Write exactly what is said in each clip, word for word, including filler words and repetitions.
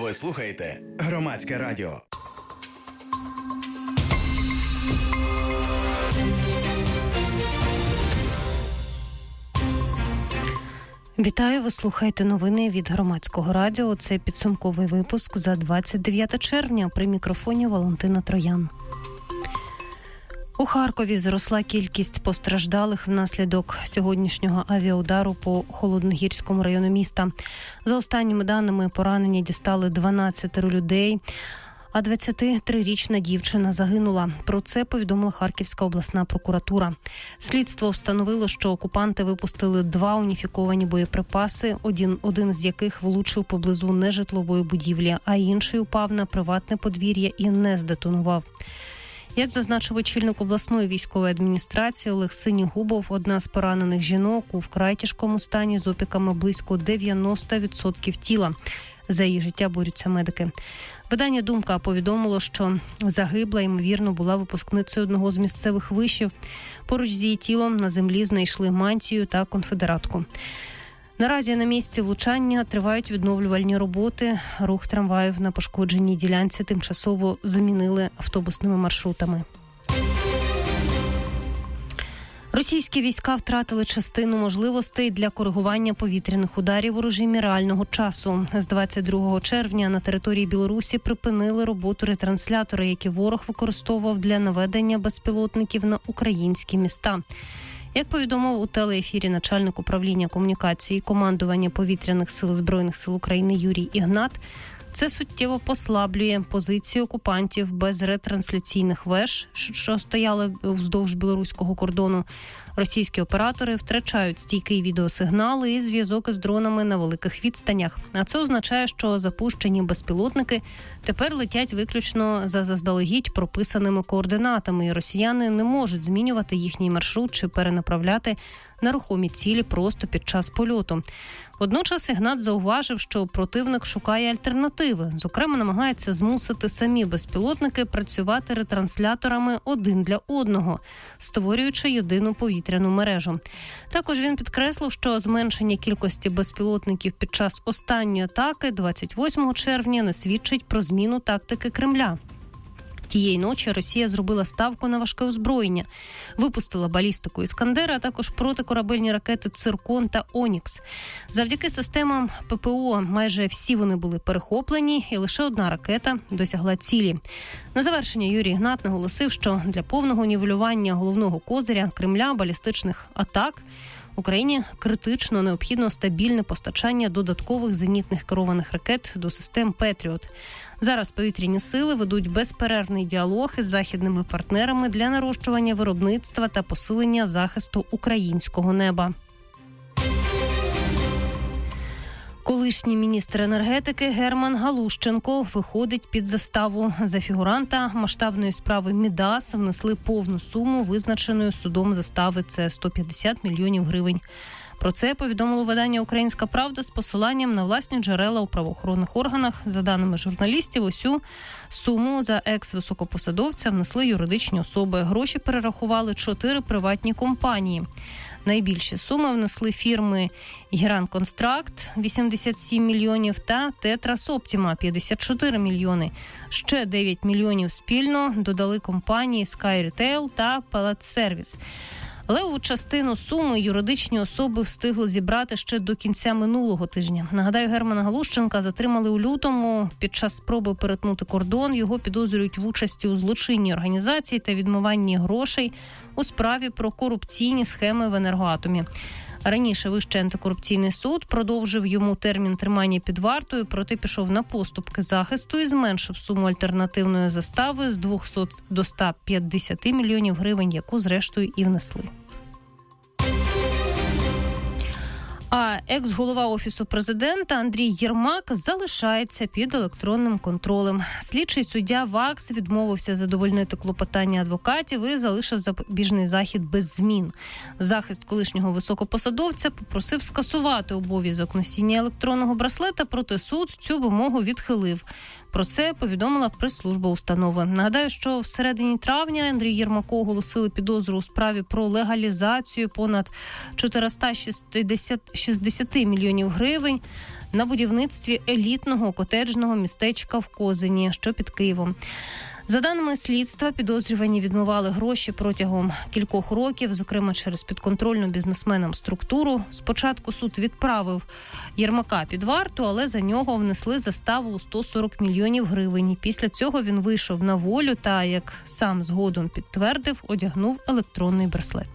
Ви слухаєте Громадське радіо. Вітаю, ви слухаєте новини від Громадського радіо. Це підсумковий випуск за двадцять дев'яте червня. При мікрофоні Валентина Троян. У Харкові зросла кількість постраждалих внаслідок сьогоднішнього авіаудару по Холодногірському району міста. За останніми даними, поранення дістали дванадцять людей, а двадцятитрирічна дівчина загинула. Про це повідомила Харківська обласна прокуратура. Слідство встановило, що окупанти випустили два уніфіковані боєприпаси, один, один з яких влучив поблизу нежитлової будівлі, а інший упав на приватне подвір'я і не здетонував. Як зазначив очільник обласної військової адміністрації Олег Синігубов, одна з поранених жінок у вкрай тяжкому стані з опіками близько дев'яносто відсотків тіла. За її життя борються медики. Видання «Думка» повідомило, що загибла, ймовірно, була випускницею одного з місцевих вишів. Поруч з її тілом на землі знайшли мантію та конфедератку. Наразі на місці влучання тривають відновлювальні роботи. Рух трамваїв на пошкодженій ділянці тимчасово замінили автобусними маршрутами. Російські війська втратили частину можливостей для коригування повітряних ударів у режимі реального часу. З двадцять другого червня на території Білорусі припинили роботу ретранслятори, які ворог використовував для наведення безпілотників на українські міста. Як повідомив у телеефірі начальник управління комунікації і командування повітряних сил Збройних сил України Юрій Ігнат, це суттєво послаблює позицію окупантів без ретрансляційних веж, що стояли вздовж білоруського кордону. Російські оператори втрачають стійкий відеосигнали і зв'язок із дронами на великих відстанях. А це означає, що запущені безпілотники тепер летять виключно за заздалегідь прописаними координатами, і росіяни не можуть змінювати їхній маршрут чи перенаправляти на рухомі цілі просто під час польоту. Водночас Ігнат зауважив, що противник шукає альтернативи. Зокрема, намагається змусити самі безпілотники працювати ретрансляторами один для одного, створюючи єдину повітряну мережу. Також він підкреслив, що зменшення кількості безпілотників під час останньої атаки двадцять восьмого червня не свідчить про зміну тактики Кремля. Тієї ночі Росія зробила ставку на важке озброєння. Випустила балістику «Іскандер», а також протикорабельні ракети «Циркон» та «Онікс». Завдяки системам ППО майже всі вони були перехоплені, і лише одна ракета досягла цілі. На завершення Юрій Ігнат наголосив, що для повного нівелювання головного козиря Кремля балістичних атак Україні критично необхідно стабільне постачання додаткових зенітних керованих ракет до систем «Петріот». Зараз повітряні сили ведуть безперервний діалог із західними партнерами для нарощування виробництва та посилення захисту українського неба. Колишній міністр енергетики Герман Галущенко виходить під заставу. За фігуранта масштабної справи Мідас внесли повну суму, визначеної судом застави – це сто п'ятдесят мільйонів гривень. Про це повідомило видання «Українська правда» з посиланням на власні джерела у правоохоронних органах. За даними журналістів, усю суму за екс-високопосадовця внесли юридичні особи. Гроші перерахували чотири приватні компанії. Найбільші суми внесли фірми «Геран Констракт» – вісімдесят сім мільйонів та «Тетрас Оптіма» – п'ятдесят чотири мільйони. Ще дев'ять мільйонів спільно додали компанії «Sky Retail» та «Pellets Service». Левову частину суми юридичні особи встигли зібрати ще до кінця минулого тижня. Нагадаю, Германа Галущенка затримали у лютому. Під час спроби перетнути кордон його підозрюють в участі у злочинній організації та відмиванні грошей у справі про корупційні схеми в енергоатомі. Раніше Вищий антикорупційний суд продовжив йому термін тримання під вартою, проте пішов на поступки захисту і зменшив суму альтернативної застави з двохсот до ста п'ятдесяти мільйонів гривень, яку зрештою і внесли. А екс-голова Офісу президента Андрій Єрмак залишається під електронним контролем. Слідчий суддя ВАКС відмовився задовольнити клопотання адвокатів і залишив запобіжний захід без змін. Захист колишнього високопосадовця попросив скасувати обов'язок носіння електронного браслета, проте суд цю вимогу відхилив. Про це повідомила прес-служба установи. Нагадаю, що всередині травня Андрію Єрмаку оголосили підозру у справі про легалізацію понад чотириста шістдесят мільйонів гривень на будівництві елітного котеджного містечка в Козині, що під Києвом. За даними слідства, підозрювані відмивали гроші протягом кількох років, зокрема через підконтрольну бізнесменам структуру. Спочатку суд відправив Єрмака під варту, але за нього внесли заставу у сто сорок мільйонів гривень. Після цього він вийшов на волю та, як сам згодом підтвердив, одягнув електронний браслет.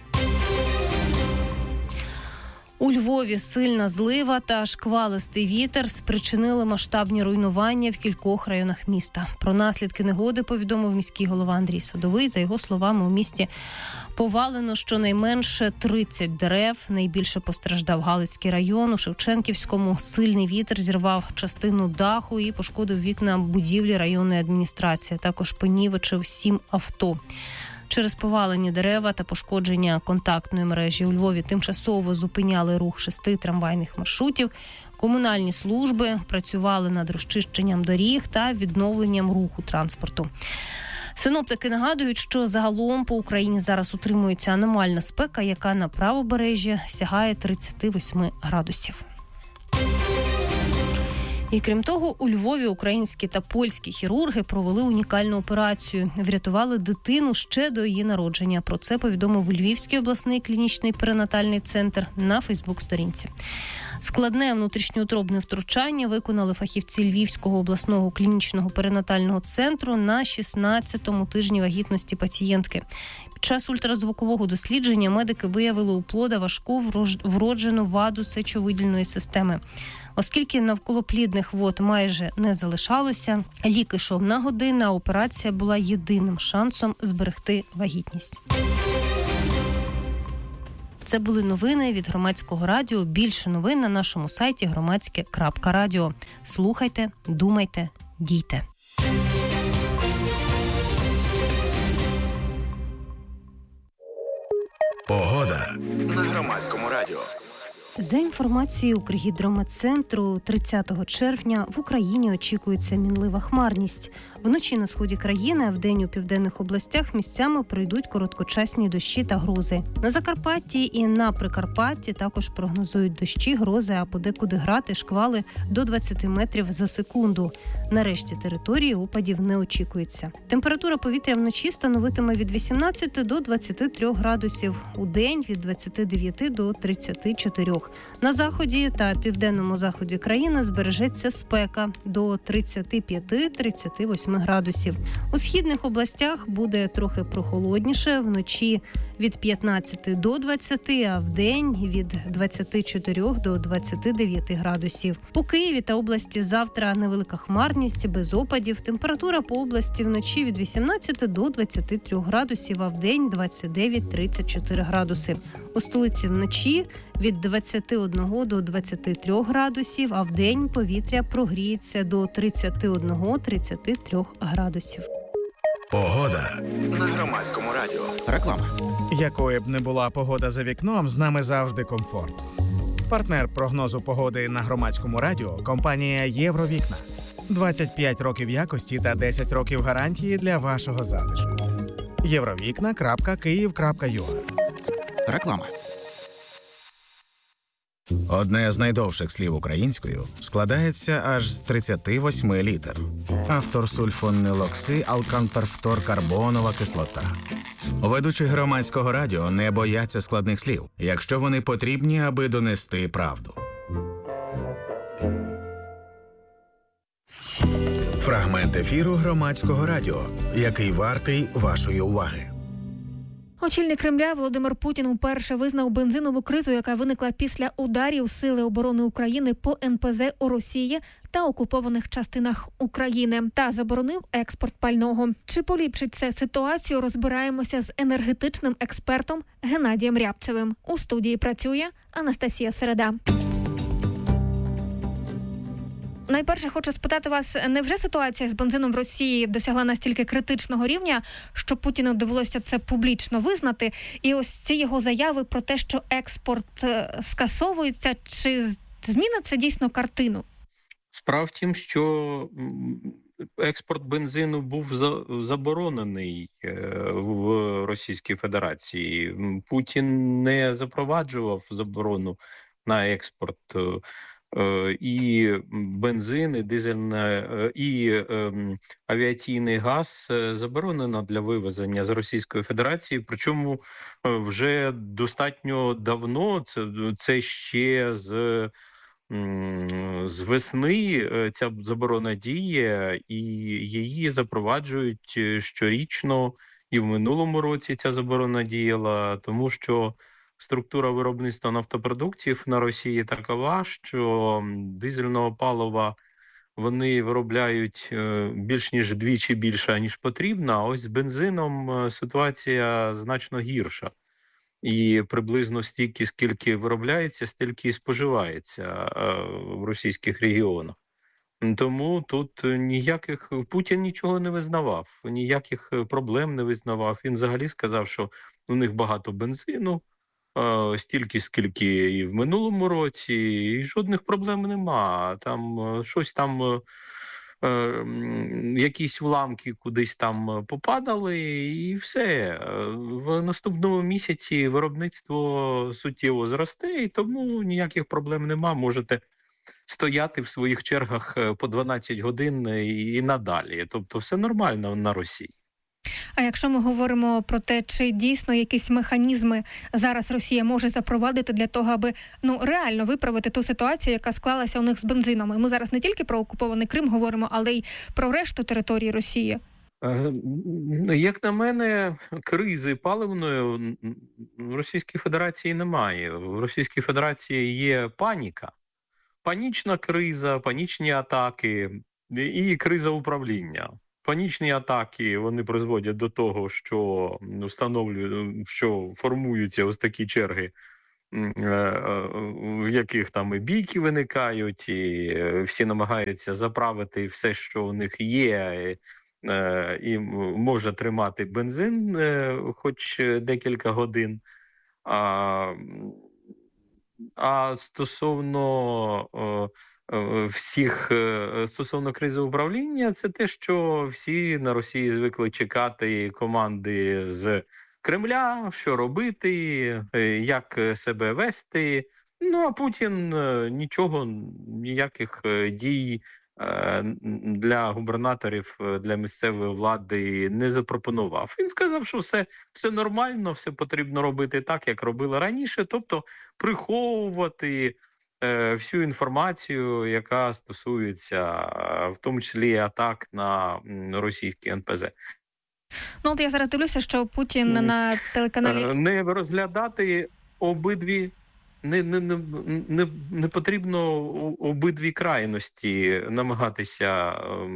У Львові сильна злива та шквалистий вітер спричинили масштабні руйнування в кількох районах міста. Про наслідки негоди повідомив міський голова Андрій Садовий. За його словами, у місті повалено щонайменше тридцять дерев. Найбільше постраждав Галицький район. У Шевченківському сильний вітер зірвав частину даху і пошкодив вікна будівлі районної адміністрації. Також понівечив сім авто. Через повалені дерева та пошкодження контактної мережі у Львові тимчасово зупиняли рух шести трамвайних маршрутів. Комунальні служби працювали над розчищенням доріг та відновленням руху транспорту. Синоптики нагадують, що загалом по Україні зараз утримується аномальна спека, яка на правобережжі сягає тридцять вісім градусів. І крім того, у Львові українські та польські хірурги провели унікальну операцію. Врятували дитину ще до її народження. Про це повідомив Львівський обласний клінічний перинатальний центр на Фейсбук-сторінці. Складне внутрішньоутробне втручання виконали фахівці Львівського обласного клінічного перинатального центру на шістнадцятому тижні вагітності пацієнтки. Під час ультразвукового дослідження медики виявили у плода важку вроджену ваду сечовидільної системи. Оскільки навколоплідних вод майже не залишалося, лік ішов на годину, а операція була єдиним шансом зберегти вагітність. Це були новини від Громадського радіо. Більше новин на нашому сайті громадське крапка радіо. Слухайте, думайте, дійте. Погода на Громадському радіо. За інформацією Укргідрометцентру, тридцятого червня в Україні очікується мінлива хмарність. Вночі на сході країни, а вдень у південних областях місцями пройдуть короткочасні дощі та грози. На Закарпатті і на Прикарпатті також прогнозують дощі, грози, а подекуди град і шквали до двадцять метрів за секунду. На решті території опадів не очікується. Температура повітря вночі становитиме від вісімнадцяти до двадцяти трьох градусів, у день від двадцяти дев'яти до тридцяти чотирьох. На заході та південному заході країни збережеться спека до тридцяти п'яти - тридцяти восьми градусів. У східних областях буде трохи прохолодніше, вночі від п'ятнадцяти до двадцяти, а вдень від двадцяти чотирьох до двадцяти дев'яти градусів. По Києві та області завтра невелика хмарність, без опадів. Температура по області вночі від вісімнадцяти до двадцяти трьох градусів, а вдень двадцять дев'ять - тридцять чотири градуси. У столиці вночі від двадцяти одного до двадцяти трьох градусів, а вдень повітря прогріється до тридцяти одного - тридцяти трьох градусів. Погода на Громадському радіо. Реклама. Якою б не була погода за вікном, з нами завжди комфорт. Партнер прогнозу погоди на Громадському радіо – компанія «Євровікна». двадцять п'ять років якості та десять років гарантії для вашого затишку. євровікна крапка київ крапка ю а. Реклама. Одне з найдовших слів українською складається аж з тридцяти восьми літер. Автор сульфонилокси алканперфторкарбонова кислота. Ведучі Громадського радіо не бояться складних слів, якщо вони потрібні, аби донести правду. Фрагмент ефіру Громадського радіо, який вартий вашої уваги. Очільник Кремля Володимир Путін уперше визнав бензинову кризу, яка виникла після ударів Сили оборони України по ен пе зе у Росії та окупованих частинах України, та заборонив експорт пального. Чи поліпшить це ситуацію, розбираємося з енергетичним експертом Геннадієм Рябцевим. У студії працює Анастасія Середа. Найперше хочу спитати вас, невже ситуація з бензином в Росії досягла настільки критичного рівня, що Путіну довелося це публічно визнати? І ось ці його заяви про те, що експорт скасовується, чи змінить це дійсно картину? Справа в тім, що експорт бензину був заборонений в Російській Федерації. Путін не запроваджував заборону на експорт. І бензин, і дизельне, і авіаційний газ заборонено для вивезення з Російської Федерації. Причому вже достатньо давно, це, це ще з з весни ця заборона діє, і її запроваджують щорічно, і в минулому році ця заборона діяла, тому що структура виробництва нафтопродуктів на Росії такова, що дизельного палива вони виробляють більш ніж вдвічі більше, ніж потрібно, а ось з бензином ситуація значно гірша. І приблизно стільки, скільки виробляється, стільки і споживається в російських регіонах. Тому тут ніяких, Путін нічого не визнавав, ніяких проблем не визнавав. Він взагалі сказав, що у них багато бензину, стільки, скільки і в минулому році, і жодних проблем нема. Там щось там, якісь уламки кудись там попадали, і все. В наступному місяці виробництво суттєво зросте, і тому ніяких проблем нема. Можете стояти в своїх чергах по дванадцять годин і надалі. Тобто все нормально на Росії. А якщо ми говоримо про те, чи дійсно якісь механізми зараз Росія може запровадити для того, аби ну реально виправити ту ситуацію, яка склалася у них з бензином. І ми зараз не тільки про окупований Крим говоримо, але й про решту території Росії. Як на мене, кризи паливної в Російській Федерації немає. В Російській Федерації є паніка. Панічна криза, панічні атаки і криза управління. Панічні атаки, вони призводять до того, що встановлюють, що формуються ось такі черги, в яких там і бійки виникають, і всі намагаються заправити все, що у них є, і може тримати бензин хоч декілька годин. А, а стосовно всіх, стосовно кризи управління, це те, що всі на Росії звикли чекати команди з Кремля, що робити, як себе вести. Ну, а Путін нічого, ніяких дій для губернаторів, для місцевої влади не запропонував. Він сказав, що все, все нормально, все потрібно робити так, як робили раніше, тобто приховувати всю інформацію, яка стосується в тому числі атак на російські ен пе зет. Ну от я зараз дивлюся, що Путін на телеканалі... Не розглядати обидві, не, не, не, не, не потрібно обидві крайності намагатися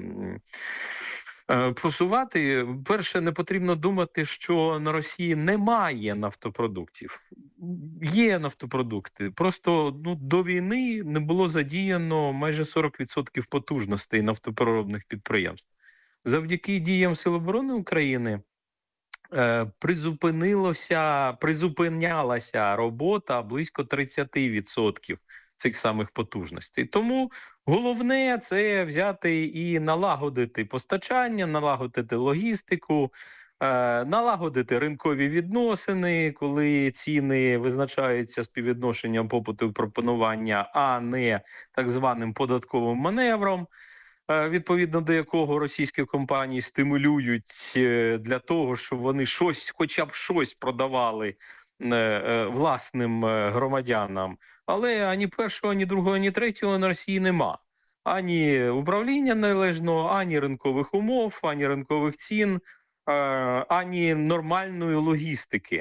просувати. Перше, не потрібно думати, що на Росії немає нафтопродуктів. Є нафтопродукти. Просто ну, до війни не було задіяно майже сорок відсотків потужностей нафтопереробних підприємств. Завдяки діям Сил оборони України е, призупинилося, призупинялася робота близько тридцять відсотків цих самих потужностей. Тому головне – це взяти і налагодити постачання, налагодити логістику, е, налагодити ринкові відносини, коли ціни визначаються співвідношенням попиту і пропонування, а не так званим податковим маневром, е, відповідно до якого російські компанії стимулюють для того, щоб вони щось, хоча б щось продавали е, е, власним громадянам. Але ані першого, ані другого, ані третього на Росії нема. Ані управління належного, ані ринкових умов, ані ринкових цін, ані нормальної логістики.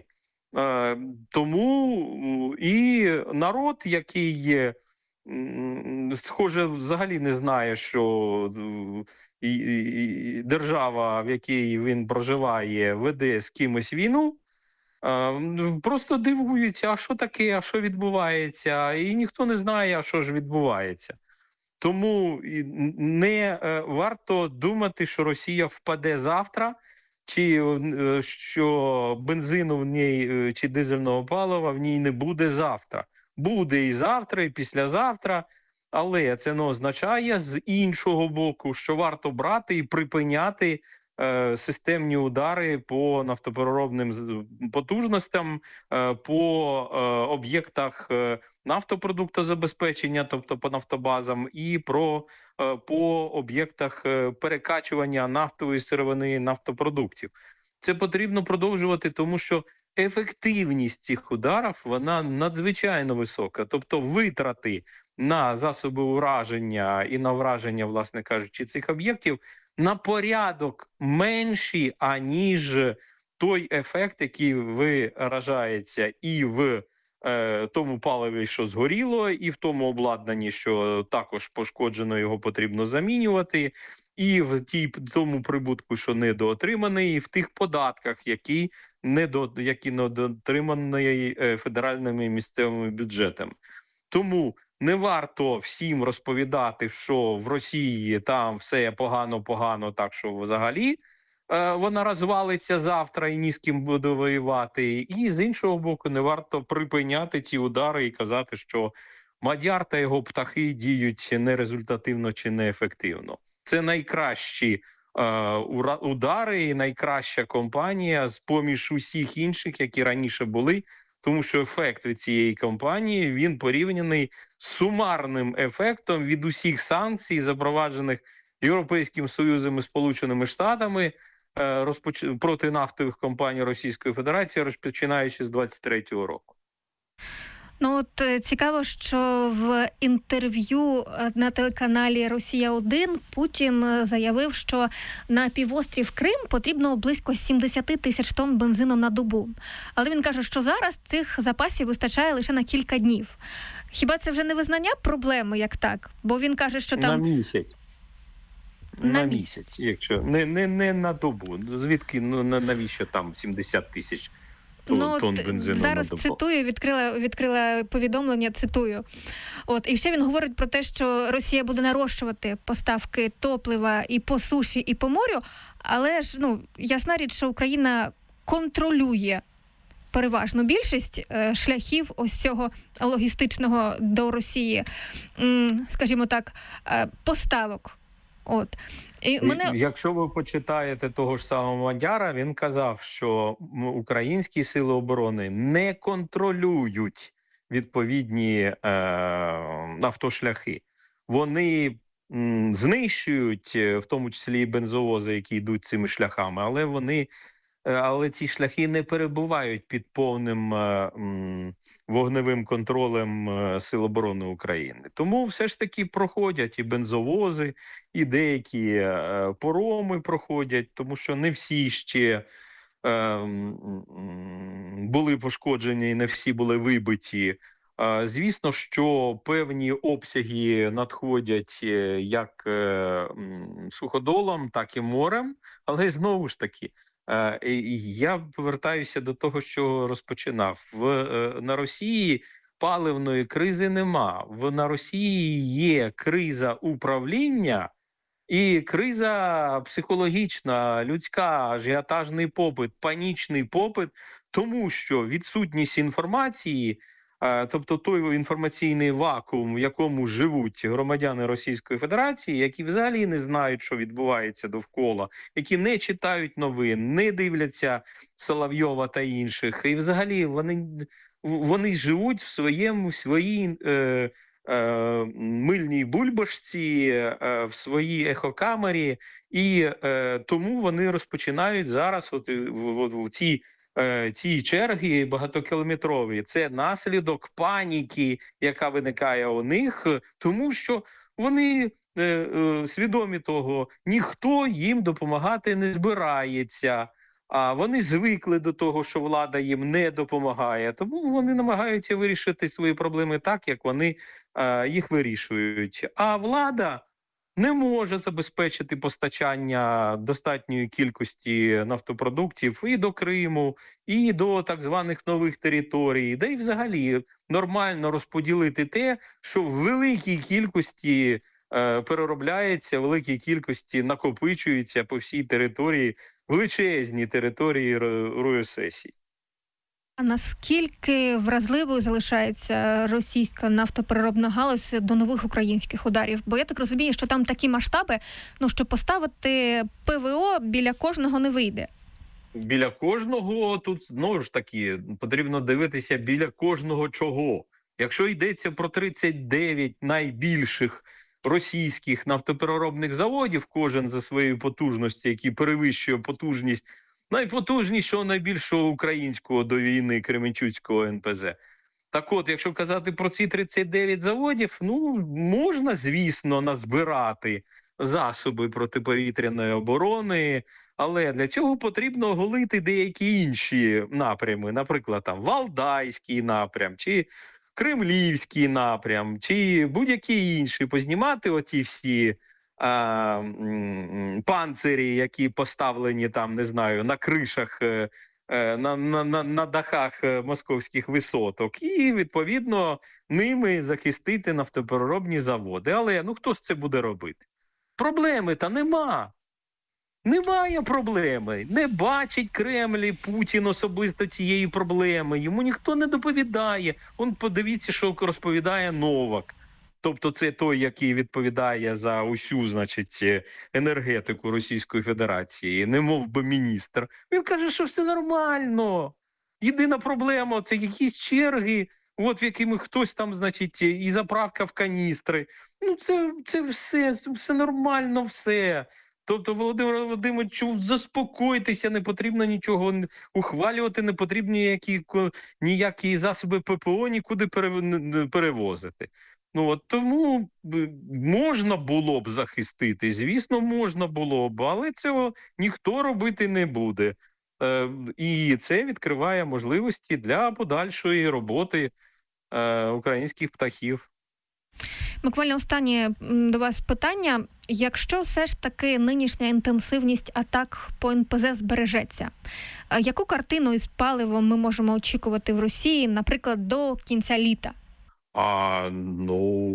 Тому і народ, який, схоже, взагалі не знає, що держава, в якій він проживає, веде з кимось війну, просто дивуються, а що таке, а що відбувається, і ніхто не знає, а що ж відбувається. Тому не варто думати, що Росія впаде завтра, чи що бензину в ній, чи дизельного палива в ній не буде завтра. Буде і завтра, і післязавтра. Але це не означає з іншого боку, що варто брати і припиняти е, системні удари по нафтопереробним потужностям, е, по е, об'єктах е, нафтопродуктозабезпечення, тобто по нафтобазам, і про е, по об'єктах е, перекачування нафтової сировини, нафтопродуктів. Це потрібно продовжувати, тому що ефективність цих ударів, вона надзвичайно висока. Тобто витрати на засоби ураження і на враження, власне кажучи, цих об'єктів на порядок менші, аніж той ефект, який виражається і в е, тому паливі, що згоріло, і в тому обладнанні, що також пошкоджено, його потрібно замінювати, і в тій, тому прибутку, що недоотриманий, і в тих податках, які недо, які недоотримані федеральними і місцевими бюджетами. Тому не варто всім розповідати, що в Росії там все погано-погано, так що взагалі е, вона розвалиться завтра і ні з ким буде воювати. І з іншого боку, не варто припиняти ці удари і казати, що Мадяр та його птахи діють нерезультативно чи неефективно. Це найкращі е, удари і найкраща компанія з-поміж усіх інших, які раніше були, тому що ефект від цієї кампанії, він порівняний з сумарним ефектом від усіх санкцій, запроваджених Європейським Союзом і Сполученими Штатами е, розпоч... проти нафтових компаній Російської Федерації, розпочинаючи з двадцять третього року. Ну от цікаво, що в інтерв'ю на телеканалі Росія один Путін заявив, що на півострів Крим потрібно близько сімдесят тисяч тонн бензину на добу. Але він каже, що зараз цих запасів вистачає лише на кілька днів. Хіба це вже не визнання проблеми, як так? Бо він каже, що там... На місяць. На, на місяць, місяць, якщо не, не, не на добу. Звідки, ну навіщо там сімдесят тисяч? Ну, от зараз цитую, відкрила, відкрила повідомлення, цитую. От, і ще він говорить про те, що Росія буде нарощувати поставки топлива і по суші, і по морю, але ж, ну, ясна річ, що Україна контролює переважну більшість е, шляхів ось цього логістичного до Росії, м, скажімо так, е, поставок. От. І мене... Якщо ви почитаєте того ж самого Мадяра, він казав, що українські сили оборони не контролюють відповідні е, автошляхи. Вони м, знищують, в тому числі і бензовози, які йдуть цими шляхами, але вони, але ці шляхи не перебувають під повним е, м, вогневим контролем Сил оборони України. Тому все ж таки проходять і бензовози, і деякі е, пороми проходять, тому що не всі ще е, були пошкоджені, і не всі були вибиті. Е, звісно, що певні обсяги надходять як е, суходолом, так і морем, але знову ж таки, я повертаюся до того, що розпочинав. В, на Росії паливної кризи нема. В, на Росії є криза управління і криза психологічна, людська, ажіотажний попит, панічний попит, тому що відсутність інформації, тобто той інформаційний вакуум, в якому живуть громадяни Російської Федерації, які взагалі не знають, що відбувається довкола, які не читають новин, не дивляться Соловйова та інших, і взагалі вони, вони живуть в своєму, в своїй е, е, мильній бульбашці, е, в своїй ехокамері, і е, тому вони розпочинають зараз от, в, в, в цій ці черги багатокілометрові. Це наслідок паніки, яка виникає у них, тому що вони е, е, свідомі того, ніхто їм допомагати не збирається, а вони звикли до того, що влада їм не допомагає, тому вони намагаються вирішити свої проблеми так, як вони е, їх вирішують. А влада не може забезпечити постачання достатньої кількості нафтопродуктів і до Криму, і до так званих нових територій, де й взагалі нормально розподілити те, що в великій кількості е, переробляється, в великій кількості накопичується по всій території, величезні території РУССі. А наскільки вразливою залишається російська нафтопереробна галузь до нових українських ударів? Бо я так розумію, що там такі масштаби, ну, що поставити ПВО біля кожного не вийде. Біля кожного, тут знову ж таки потрібно дивитися біля кожного чого. Якщо йдеться про тридцять дев'ять найбільших російських нафтопереробних заводів, кожен за своєю потужністю, які перевищує потужність найпотужнішого, найбільшого українського до війни Кременчуцького ен пе зе. Так от, якщо казати про ці тридцять дев'ять заводів, ну, можна, звісно, назбирати засоби протиповітряної оборони, але для цього потрібно оголити деякі інші напрями, наприклад, там Валдайський напрям, чи Кремлівський напрям, чи будь-які інші, познімати оті всі а, панцирі, які поставлені там, не знаю, на кришах, на, на, на, на дахах московських висоток, і, відповідно, ними захистити нафтопереробні заводи. Але, ну, хто ж це буде робити? Проблеми-то нема. Немає проблеми. Не бачить Кремль і Путін особисто цієї проблеми. Йому ніхто не доповідає. Он подивіться, що розповідає Новак. Тобто це той, який відповідає за усю, значить, енергетику Російської Федерації, не мов би міністр. Він каже, що все нормально. Єдина проблема – це якісь черги, от в якими хтось там, значить, і заправка в каністри. Ну це, це все, все нормально, все. Тобто, Володимир Володимирович, заспокойтеся, не потрібно нічого ухвалювати, не потрібно ніякі, ніякі засоби пе пе о нікуди перевозити. Ну, от тому можна було б захистити, звісно, можна було б, але цього ніхто робити не буде. Е, і це відкриває можливості для подальшої роботи е, українських птахів. Буквально останнє до вас питання. Якщо все ж таки нинішня інтенсивність атак по ен пе зе збережеться, яку картину із паливом ми можемо очікувати в Росії, наприклад, до кінця літа? А, ну,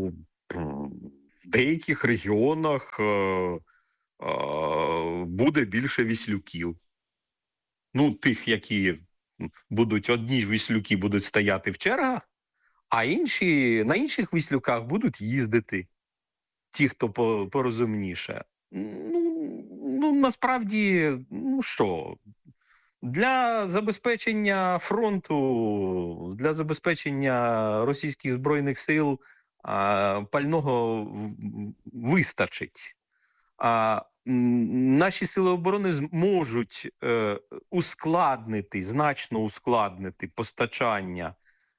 в деяких регіонах е, е, буде більше віслюків. Ну, тих, які будуть, одні ж віслюки будуть стояти в чергах, а інші, на інших віслюках будуть їздити, ті, хто порозумніше. Ну, ну, насправді, ну що, для забезпечення фронту, для забезпечення російських збройних сил а, пального вистачить. А наші сили оборони зможуть е, ускладнити, значно ускладнити постачання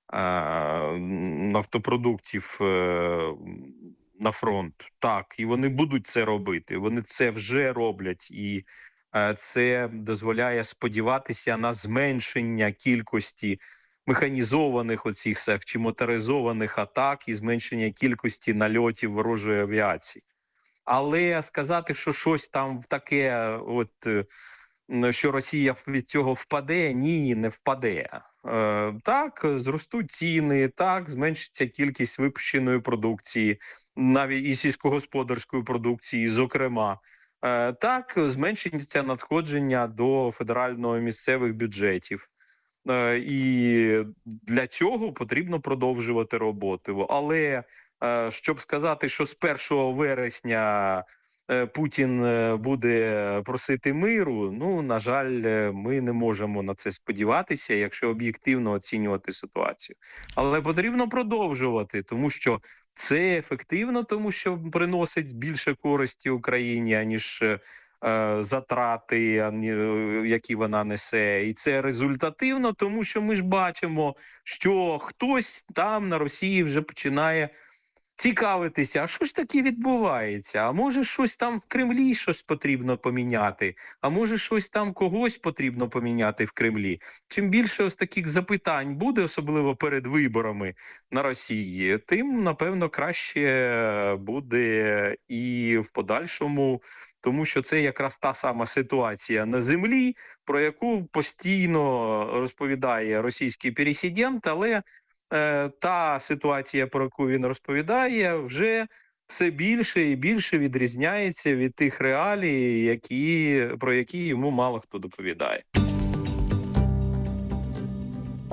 нафтопродуктів на фронт. Так, і вони будуть це робити. Вони це вже роблять. І це дозволяє сподіватися на зменшення кількості механізованих оцих чи моторизованих атак і зменшення кількості нальотів ворожої авіації. Але сказати, що щось там таке, от, що Росія від цього впаде, ні, не впаде. Е, так, зростуть ціни, так, зменшиться кількість випущеної продукції, навіть і сільськогосподарської продукції, зокрема. Е, так, зменшиться надходження до федерального і місцевих бюджетів. Е, і для цього потрібно продовжувати роботу. Але, е, щоб сказати, що з першого вересня Путін буде просити миру, ну, на жаль, ми не можемо на це сподіватися, якщо об'єктивно оцінювати ситуацію. Але потрібно продовжувати, тому що це ефективно, тому що приносить більше користі Україні, аніж е, затрати, які вона несе. І це результативно, тому що ми ж бачимо, що хтось там на Росії вже починає цікавитися, а що ж таке відбувається? А може щось там в Кремлі щось потрібно поміняти? А може щось там когось потрібно поміняти в Кремлі? Чим більше ось таких запитань буде, особливо перед виборами на Росії, тим, напевно, краще буде і в подальшому, тому що це якраз та сама ситуація на землі, про яку постійно розповідає російський пересидент, але та ситуація, про яку він розповідає, вже все більше і більше відрізняється від тих реалій, які, про які йому мало хто доповідає. От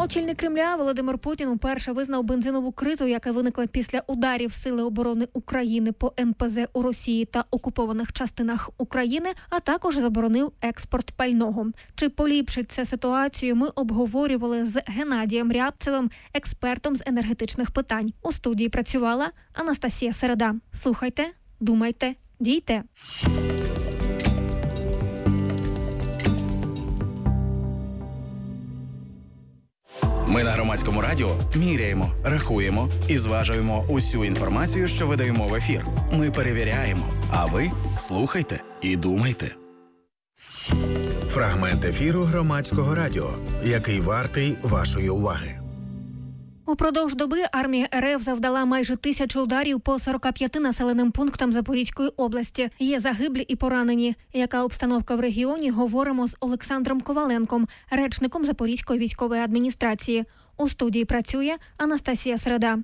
Очільник Кремля Володимир Путін уперше визнав бензинову кризу, яка виникла після ударів Сили оборони України по ен пе зе у Росії та окупованих частинах України, а також заборонив експорт пального. Чи поліпшить це ситуацію, ми обговорювали з Геннадієм Рябцевим, експертом з енергетичних питань. У студії працювала Анастасія Середа. Слухайте, думайте, дійте. Ми на Громадському радіо міряємо, рахуємо і зважуємо усю інформацію, що видаємо в ефір. Ми перевіряємо, а ви слухайте і думайте. Фрагмент ефіру Громадського радіо, який вартий вашої уваги. Упродовж доби армія ер еф завдала майже тисячу ударів по сорока п'яти населеним пунктам Запорізької області. Є загиблі і поранені. Яка обстановка в регіоні, говоримо з Олександром Коваленком, речником Запорізької військової адміністрації. У студії працює Анастасія Середа.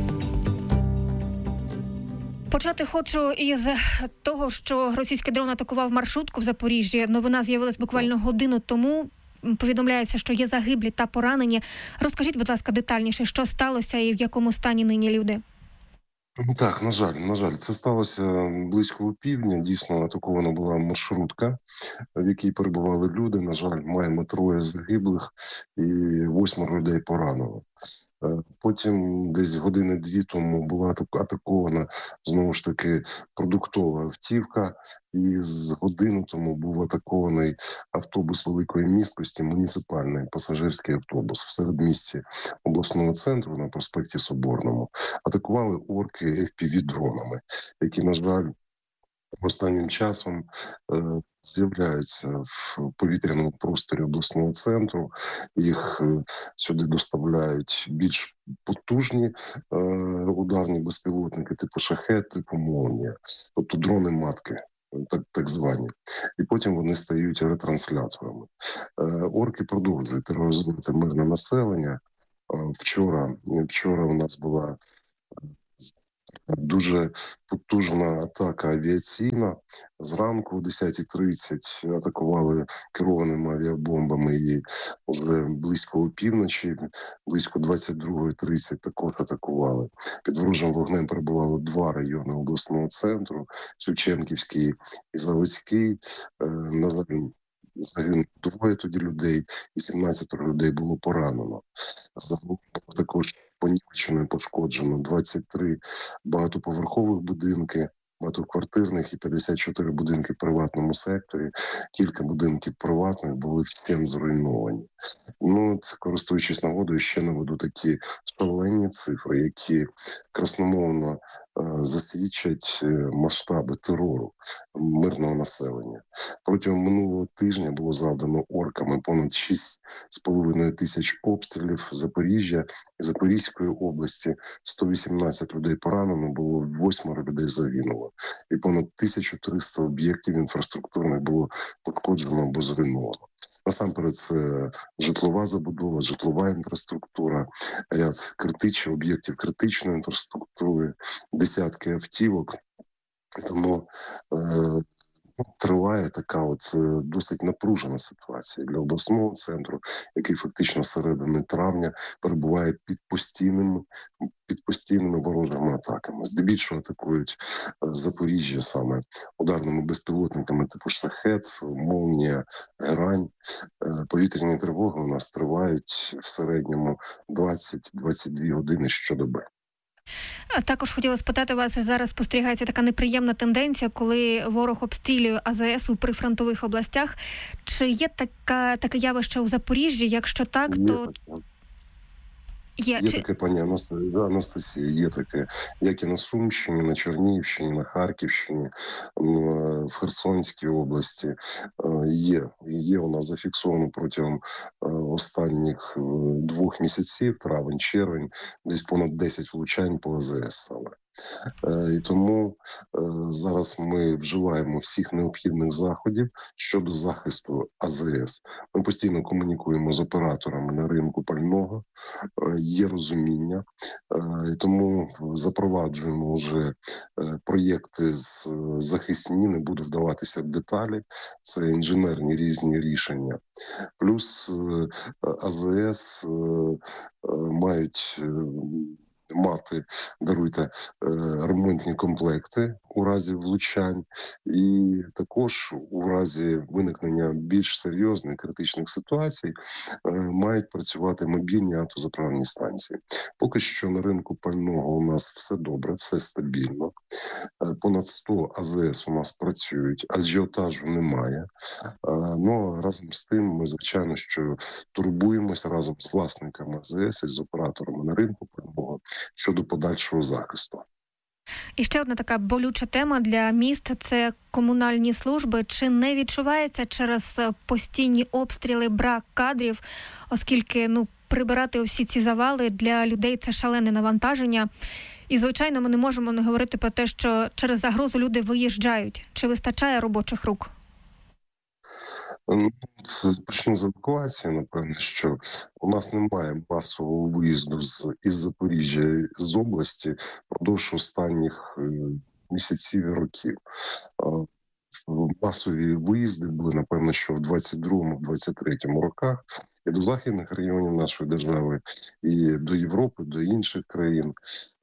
Почати хочу із того, що російський дрон атакував маршрутку в Запоріжжі. Новина з'явилась буквально годину тому. Повідомляється, що є загиблі та поранені. Розкажіть, будь ласка, детальніше, що сталося і в якому стані нині люди? Так, на жаль, на жаль, це сталося близько півдня. Дійсно, атакована була маршрутка, в якій перебували люди. На жаль, маємо троє загиблих і восьмеро людей поранено. Потім десь години-дві тому була атакована, знову ж таки, продуктова автівка. І з годину тому був атакований автобус великої місткості, муніципальний пасажирський автобус в середмісті обласного центру на проспекті Соборному. Атакували орки еф пі ві-дронами, які, на жаль, останнім часом е, з'являються в повітряному просторі обласного центру. Їх е, сюди доставляють більш потужні е, ударні безпілотники, типу «Шахед», типу «Молнія», тобто дрони-матки. Так, так звані. І потім вони стають ретрансляторами. Е, орки продовжують тероризувати мирне населення. Е, вчора, вчора у нас була дуже потужна атака авіаційна. Зранку о десята тридцять атакували керованими авіабомбами і вже близько опівночі, близько двадцять друга тридцять також атакували. Під ворожим вогнем перебувало два райони обласного центру – Шевченківський і Заводський. На жаль, загинуло двоє тоді людей і сімнадцять людей було поранено. Загалом також понівечено і пошкоджено двадцять три багатоповерхових будинки, багатоквартирних і п'ятдесят чотири будинки в приватному секторі. Кілька будинків приватних були вщент зруйновані. Ну, от, користуючись нагодою, ще наведу такі шалені цифри, які красномовно е, засвідчать масштаби терору мирного населення. Протягом минулого тижня було завдано орками понад шість з половиною тисяч обстрілів Запоріжжя і Запорізької області. сто вісімнадцять людей поранено, було восьмеро людей загинуло. І понад тисяча триста об'єктів інфраструктурних було пошкоджено або зруйновано. Насамперед, це житлова забудова, житлова інфраструктура, ряд критичних об'єктів критичної інфраструктури, десятки автівок. Тому е- триває така от досить напружена ситуація для обласного центру, який фактично середини травня перебуває під постійними, під постійними ворожими атаками. Здебільшого атакують Запоріжжя саме ударними безпілотниками типу «Шахед», «Молнія», «Герань». Повітряні тривоги у нас тривають в середньому двадцять - двадцять дві години щодоби. Також хотіла спитати вас, зараз спостерігається така неприємна тенденція, коли ворог обстрілює а зе ес у прифронтових областях. Чи є така, таке явище у Запоріжжі? Якщо так, є, то... Є, є чи... таке, пані Анастасія, є таке, як і на Сумщині, на Чернігівщині, на Харківщині, в Херсонській області. Є, є у нас зафіксовано протягом останніх двох місяців, травень, червень, десь понад десять влучань по а зе ес саме. І тому зараз ми вживаємо всіх необхідних заходів щодо захисту а зе ес. Ми постійно комунікуємо з операторами на ринку пального, є розуміння, і тому запроваджуємо вже проєкти захисні, не буду вдаватися в деталі. Це інженерні інженерні різні рішення. Плюс АЗС мають мати, даруйте, ремонтні комплекти у разі влучань, і також у разі виникнення більш серйозних критичних ситуацій мають працювати мобільні автозаправні станції. Поки що на ринку пального у нас все добре, все стабільно. Понад сто АЗС у нас працюють, ажіотажу немає. Ну, разом з тим ми, звичайно, що турбуємося разом з власниками АЗС і з операторами на ринку пального щодо подальшого захисту. І ще одна така болюча тема для міст – це комунальні служби. Чи не відчувається через постійні обстріли брак кадрів, оскільки ну прибирати всі ці завали для людей – це шалене навантаження. І, звичайно, ми не можемо не говорити про те, що через загрозу люди виїжджають. Чи вистачає робочих рук? Почну з евакуації, напевно, що у нас немає масового виїзду з, із Запоріжжя, з області впродовж останніх місяців і років. Масові виїзди були, напевно, що в двадцять другому - двадцять третьому роках і до західних районів нашої держави, і до Європи, до інших країн.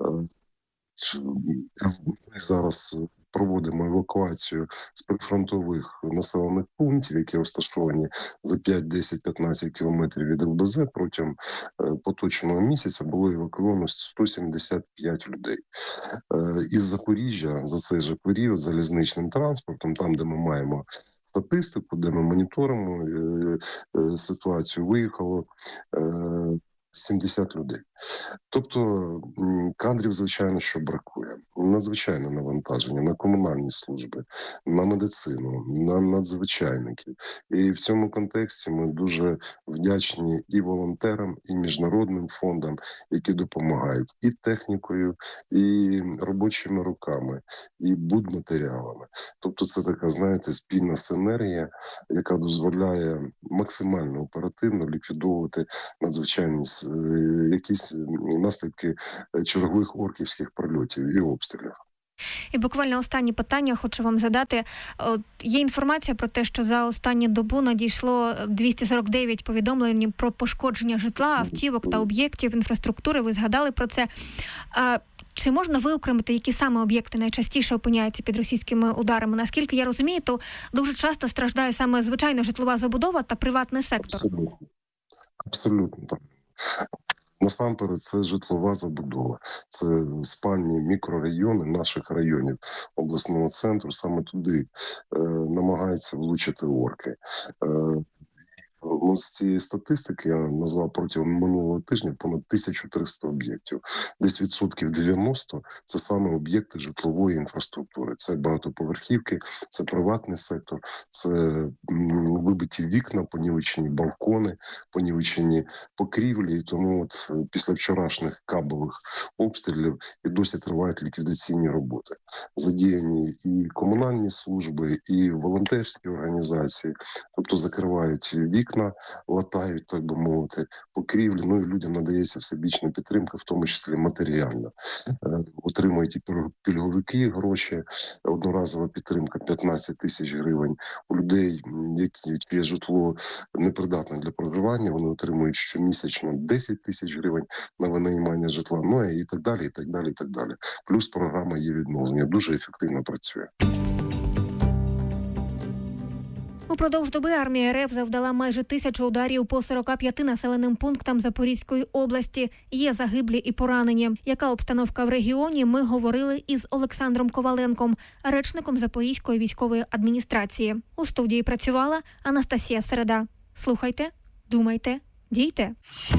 Ми зараз проводимо евакуацію з прифронтових населених пунктів, які розташовані за п'ять, десять, п'ятнадцять кілометрів від ЛБЗ. Протягом поточного місяця було евакуовано сто сімдесят п'ять людей. Із Запоріжжя за цей же період залізничним транспортом, там, де ми маємо статистику, де ми моніторимо ситуацію, виїхало сімдесят людей. Тобто кадрів, звичайно, що бракує. Надзвичайне навантаження на комунальні служби, на медицину, на надзвичайників. І в цьому контексті ми дуже вдячні і волонтерам, і міжнародним фондам, які допомагають і технікою, і робочими руками, і будматеріалами. Тобто це така, знаєте, спільна синергія, яка дозволяє максимально оперативно ліквідовувати надзвичайні якісь наслідки чергових орківських прильотів і обстрілів. І буквально останнє питання хочу вам задати. От, є інформація про те, що за останню добу надійшло двісті сорок дев'ять повідомлень про пошкодження житла, автівок та об'єктів інфраструктури. Ви згадали про це. А, чи можна виокремити, які саме об'єкти найчастіше опиняються під російськими ударами? Наскільки я розумію, то дуже часто страждає саме звичайна житлова забудова та приватний сектор. Абсолютно. Абсолютно так. Насамперед, це житлова забудова, це спальні мікрорайони наших районів обласного центру, саме туди е, намагаються влучити орки. Е, Ну, з цієї статистики я назвав протягом минулого тижня понад тисячу триста об'єктів. Десь відсотків дев'яносто – це саме об'єкти житлової інфраструктури. Це багатоповерхівки, це приватний сектор, це вибиті вікна, понівечені балкони, понівечені покрівлі. І тому от після вчорашніх кабових обстрілів і досі тривають ліквідаційні роботи. Задіяні і комунальні служби, і волонтерські організації, тобто закривають вікна, латають, так би мовити, покрівлі, ну і людям надається всебічна підтримка, в тому числі матеріальна. Отримують і пільговики гроші, одноразова підтримка п'ятнадцять тисяч гривень. У людей, які чиє житло непридатне для проживання, вони отримують щомісячно десять тисяч гривень на винаймання житла, ну і так далі, і так далі, і так далі. Плюс програма є відновлення, дуже ефективно працює. Упродовж доби армія РФ завдала майже тисячу ударів по сорока п'яти населеним пунктам Запорізької області. Є загиблі і поранені. Яка обстановка в регіоні, ми говорили із Олександром Коваленком, речником Запорізької військової адміністрації. У студії працювала Анастасія Середа. Слухайте, думайте, дійте.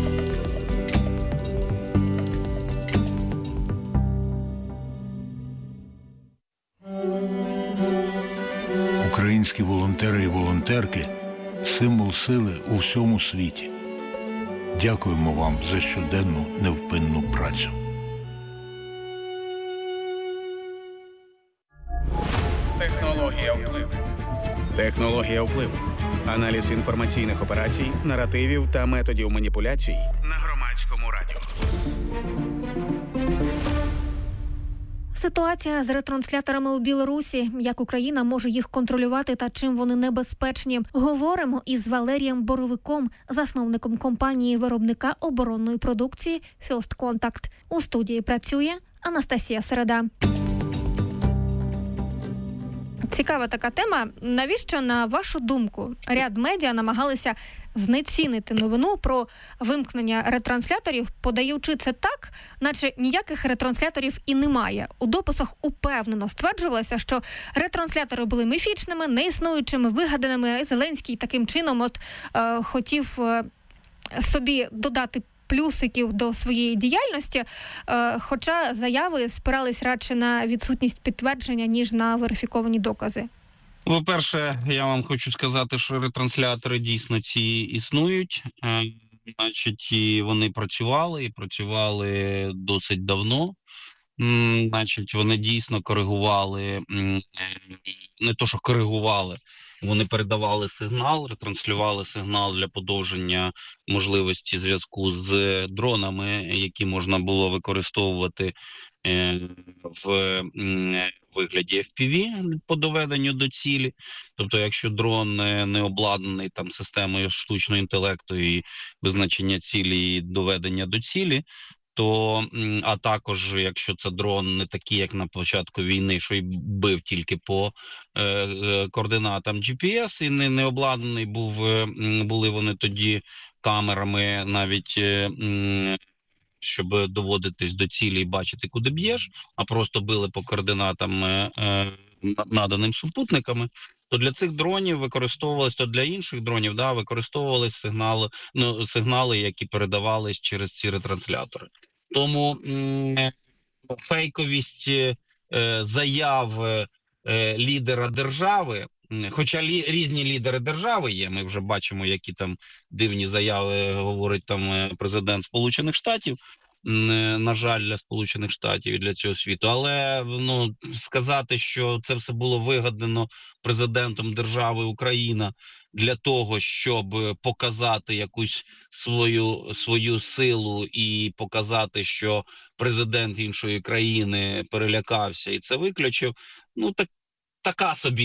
Українські волонтери і волонтерки – символ сили у всьому світі. Дякуємо вам за щоденну невпинну працю. Технологія впливу. Технологія впливу. Аналіз інформаційних операцій, наративів та методів маніпуляцій на Громадському радіо. ситуація з ретрансляторами у Білорусі, як Україна може їх контролювати та чим вони небезпечні. Говоримо із Валерієм Боровиком, засновником компанії-виробника оборонної продукції First Contact. У студії працює Анастасія Середа. Цікава така тема. Навіщо, на вашу думку, ряд медіа намагалися знецінити новину про вимкнення ретрансляторів, подаючи це так, наче ніяких ретрансляторів і немає. У дописах упевнено стверджувалося, що ретранслятори були міфічними, неіснуючими, вигаданими. Зеленський таким чином от е, хотів е, собі додати плюсиків до своєї діяльності, е, хоча заяви спирались радше на відсутність підтвердження, ніж на верифіковані докази. По-перше, я вам хочу сказати, що ретранслятори дійсно ці існують. Е, значить, і вони працювали, і працювали досить давно. М, значить, вони дійсно коригували, м, не то, що коригували, вони передавали сигнал, ретранслювали сигнал для подовження можливості зв'язку з дронами, які можна було використовувати е, в м, вигляді еф пі ві по доведенню до цілі. Тобто, якщо дрон не, не обладнаний там системою штучного інтелекту і визначення цілі і доведення до цілі, то, а також, якщо це дрон не такий, як на початку війни, що й бив тільки по е, е, координатам джі пі ес, і не, не обладнаний був, е, були вони тоді камерами навіть, е, е, щоб доводитись до цілі і бачити, куди б'єш, а просто били по координатам е, е, наданим супутниками, то для цих дронів використовувалися, то для інших дронів, да, використовувалися сигнали, ну, сигнали, які передавались через ці ретранслятори. Тому м- фейковість е, заяв е, лідера держави, хоча лі, різні лідери держави є, ми вже бачимо, які там дивні заяви говорить там президент Сполучених Штатів, на жаль, для Сполучених Штатів і для цього світу. Але ну, сказати, що це все було вигадано президентом держави Україна для того, щоб показати якусь свою, свою силу і показати, що президент іншої країни перелякався і це виключив, ну так така собі